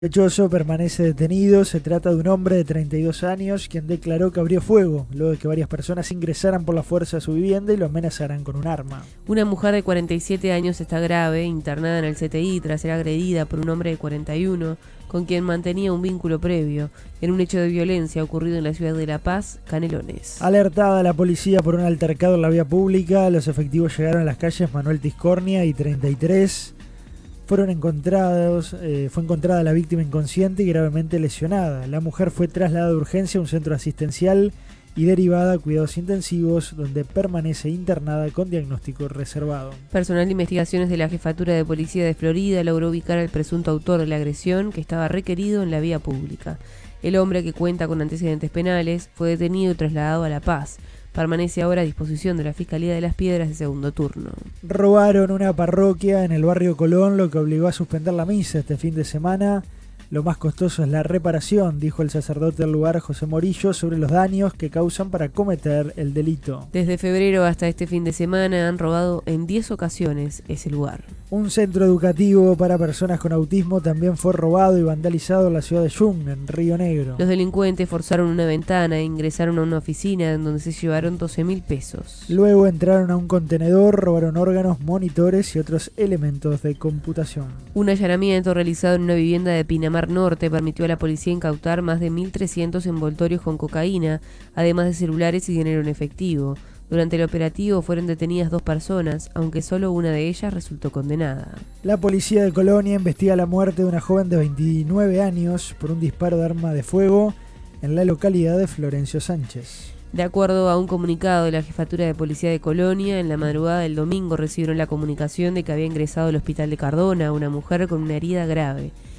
Sospechoso permanece detenido. Se trata de un hombre de 32 años quien declaró que abrió fuego luego de que varias personas ingresaran por la fuerza a su vivienda y lo amenazaran con un arma. Una mujer de 47 años está grave, internada en el CTI tras ser agredida por un hombre de 41 con quien mantenía un vínculo previo en un hecho de violencia ocurrido en la ciudad de La Paz, Canelones. Alertada la policía por un altercado en la vía pública, los efectivos llegaron a las calles Manuel Tiscornia y 33. Fue encontrada la víctima inconsciente y gravemente lesionada. La mujer fue trasladada de urgencia a un centro asistencial y derivada a cuidados intensivos, donde permanece internada con diagnóstico reservado. Personal de investigaciones de la Jefatura de Policía de Florida logró ubicar al presunto autor de la agresión, que estaba requerido en la vía pública. El hombre, que cuenta con antecedentes penales, fue detenido y trasladado a La Paz. Permanece ahora a disposición de la Fiscalía de Las Piedras de segundo turno. Robaron una parroquia en el barrio Colón, lo que obligó a suspender la misa este fin de semana. Lo más costoso es la reparación, dijo el sacerdote del lugar, José Morillo, sobre los daños que causan para cometer el delito. Desde febrero hasta este fin de semana han robado en 10 ocasiones ese lugar. Un centro educativo para personas con autismo también fue robado y vandalizado en la ciudad de Yung, en Río Negro. Los delincuentes forzaron una ventana e ingresaron a una oficina en donde se llevaron 12.000 pesos. Luego entraron a un contenedor, robaron órganos, monitores y otros elementos de computación. Un allanamiento realizado en una vivienda de Pinamar Norte permitió a la policía incautar más de 1.300 envoltorios con cocaína, además de celulares y dinero en efectivo. Durante el operativo fueron detenidas 2 personas, aunque solo una de ellas resultó condenada. La policía de Colonia investiga la muerte de una joven de 29 años por un disparo de arma de fuego en la localidad de Florencio Sánchez. De acuerdo a un comunicado de la Jefatura de Policía de Colonia, en la madrugada del domingo recibieron la comunicación de que había ingresado al hospital de Cardona una mujer con una herida grave.